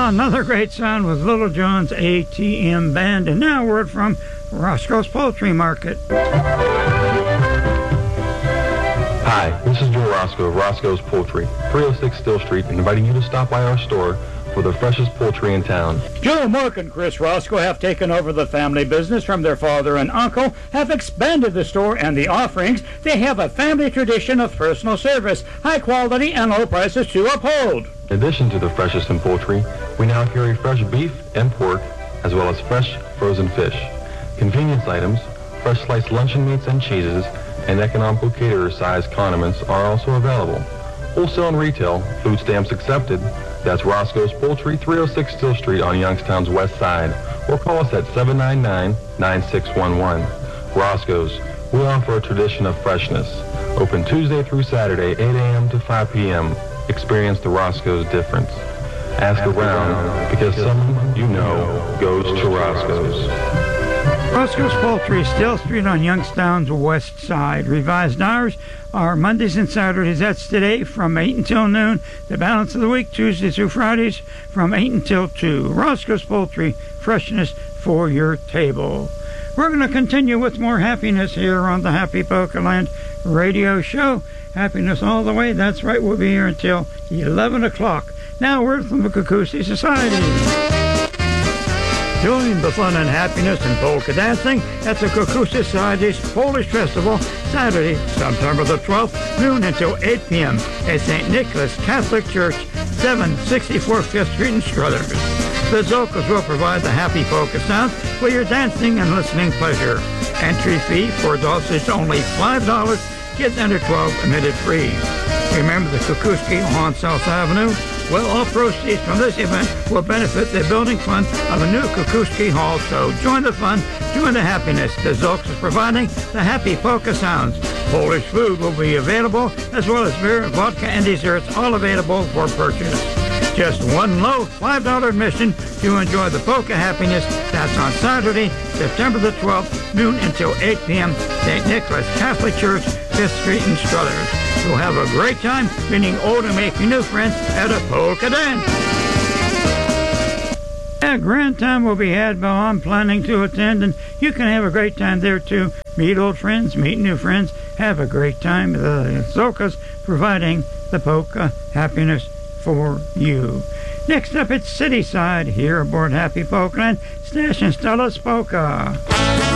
Another great sound with Little John's ATM Band. And now a word from Roscoe's Poultry Market. Hi, this is Joe Roscoe of Roscoe's Poultry, 306 Still Street, inviting you to stop by our store for the freshest poultry in town. Joe, Mark, and Chris Roscoe have taken over the family business from their father and uncle, have expanded the store and the offerings. They have a family tradition of personal service, high quality, and low prices to uphold. In addition to the freshest in poultry, we now carry fresh beef and pork, as well as fresh frozen fish. Convenience items, fresh sliced luncheon meats and cheeses, and economical caterer-sized condiments are also available. Wholesale and retail, food stamps accepted. That's Roscoe's Poultry, 306 Still Street on Youngstown's west side. Or call us at 799-9611. Roscoe's, we offer a tradition of freshness. Open Tuesday through Saturday, 8 a.m. to 5 p.m. Experience the Roscoe's difference. Ask around, because someone you know goes to Roscoe's. Roscoe's Poultry, Still Street on Youngstown's west side. Revised hours are Mondays and Saturdays. That's today from 8 until noon. The balance of the week, Tuesdays through Fridays, from 8 until 2. Roscoe's Poultry, freshness for your table. We're going to continue with more happiness here on the Happy Polkaland radio show. Happiness all the way. That's right. We'll be here until 11 o'clock. Now, word from the Kukusi Society. Join the fun and happiness in polka dancing at the Kukusi Society's Polish Festival, Saturday, September the 12th, noon until 8 p.m. at St. Nicholas Catholic Church, 764 5th Street in Struthers. The Zolkas will provide the happy polka sounds for your dancing and listening pleasure. Entry fee for adults is only $5. Kids under 12 admitted free. Remember the Kukuski on South Avenue? Well, all proceeds from this event will benefit the building fund of a new Kukuski Hall, so join the fun, join the happiness. The Zolks is providing the happy polka sounds. Polish food will be available, as well as beer, vodka, and desserts, all available for purchase. Just one low $5 admission to enjoy the polka happiness. That's on Saturday, September the 12th, noon until 8 p.m., St. Nicholas Catholic Church, 5th Street in Struthers. You'll have a great time meeting old and making new friends at a polka dance. A grand time will be had while I'm planning to attend, and you can have a great time there too. Meet old friends, meet new friends, have a great time. The Zolkas providing the polka happiness for you. Next up, it's Cityside here aboard Happy Polkaland, Stash and Stella's Polka.